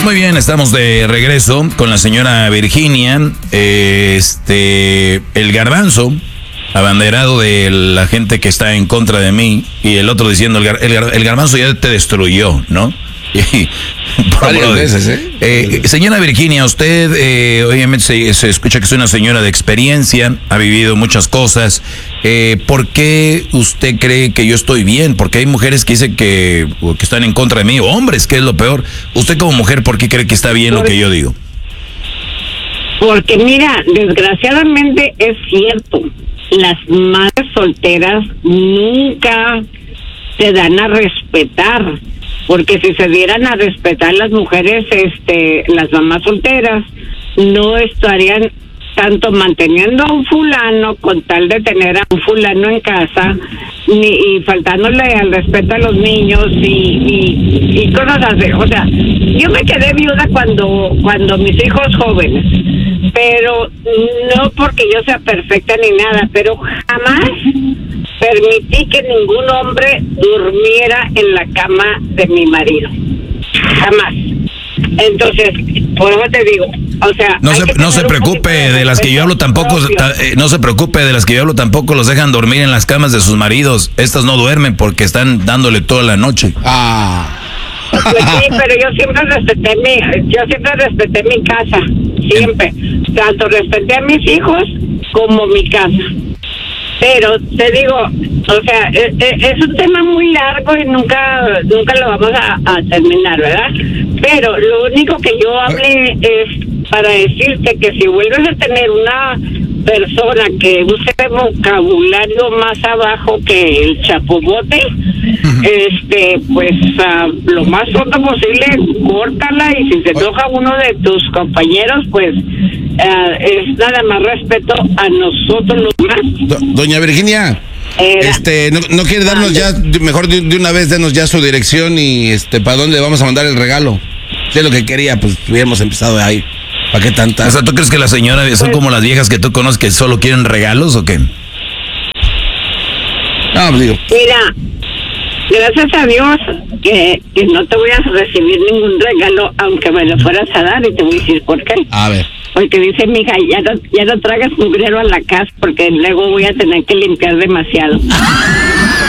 Muy bien, estamos de regreso con la señora Virginia. El garbanzo, abanderado de la gente que está en contra de mí, y el otro diciendo, el garbanzo ya te destruyó, ¿no? Varias veces, señora Virginia, usted obviamente se escucha que es una señora de experiencia, ha vivido muchas cosas. ¿Por qué usted cree que yo estoy bien? Porque hay mujeres que dicen que están en contra de mí, o hombres, que es lo peor. Usted como mujer, ¿por qué cree que está bien lo que yo digo? Porque mira, desgraciadamente es cierto, las madres solteras nunca se dan a respetar. Porque si se dieran a respetar las mujeres, las mamás solteras, no estarían tanto manteniendo a un fulano con tal de tener a un fulano en casa, y faltándole al respeto a los niños y cosas así. O sea, yo me quedé viuda cuando mis hijos jóvenes, pero no porque yo sea perfecta ni nada, pero jamás permití que ningún hombre durmiera en la cama de mi marido. Jamás. Entonces, por eso te digo, o sea... No se preocupe de las que yo hablo tampoco, no se preocupe de las que yo hablo tampoco, los dejan dormir en las camas de sus maridos. Estas no duermen porque están dándole toda la noche. Pues sí, pero yo siempre respeté mi casa, siempre. Tanto respeté a mis hijos como mi casa. Pero te digo, o sea, es un tema muy largo y nunca lo vamos a terminar, ¿verdad? Pero lo único que yo hablé es para decirte que si vuelves a tener una persona que use vocabulario más abajo que el chapobote, pues lo más pronto posible, córtala, y si se enoja uno de tus compañeros, pues es nada más respeto a nosotros los demás. Doña Virginia, no quiere darnos ya, mejor de una vez denos ya su dirección y para dónde vamos a mandar el regalo. Si es lo que quería, pues hubiéramos empezado de ahí. ¿Para qué tanta? O sea, ¿tú crees que las señoras son como las viejas que tú conoces que solo quieren regalos o qué? No, pues digo. Mira, gracias a Dios que no te voy a recibir ningún regalo, aunque me lo fueras a dar, y te voy a decir por qué. A ver. Porque dice mi hija, ya no tragas mugrero a la casa porque luego voy a tener que limpiar demasiado.